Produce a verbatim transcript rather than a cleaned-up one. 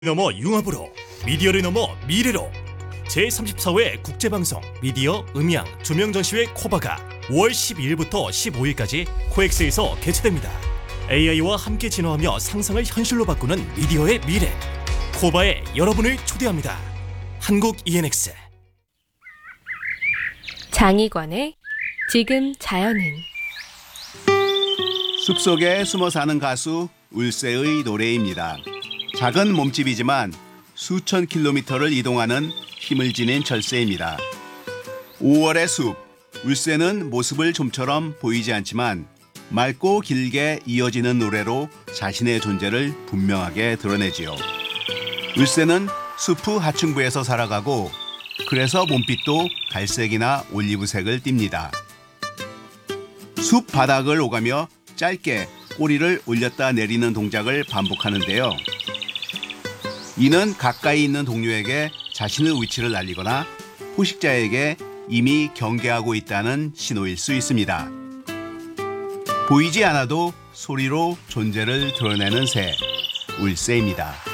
넘어 융합으로, 미디어를 넘어 미래로. 제삼십사 회 국제방송 미디어 음향 조명전시회 코바가 오월 십이일부터 십오일까지 코엑스에서 개최됩니다. 에이아이와 함께 진화하며 상상을 현실로 바꾸는 미디어의 미래. 코바에 여러분을 초대합니다. 한국 이엔엑스. 장희관의 지금 자연은. 숲속에 숨어 사는 가수 울새의 노래입니다. 작은 몸집이지만 수천 킬로미터를 이동하는 힘을 지닌 철새입니다. 오월의 숲, 울새는 모습을 좀처럼 보이지 않지만 맑고 길게 이어지는 노래로 자신의 존재를 분명하게 드러내지요. 울새는 숲 하층부에서 살아가고 그래서 몸빛도 갈색이나 올리브색을 띱니다. 숲 바닥을 오가며 짧게 꼬리를 올렸다 내리는 동작을 반복하는데요. 이는 가까이 있는 동료에게 자신의 위치를 알리거나 포식자에게 이미 경계하고 있다는 신호일 수 있습니다. 보이지 않아도 소리로 존재를 드러내는 새, 울새입니다.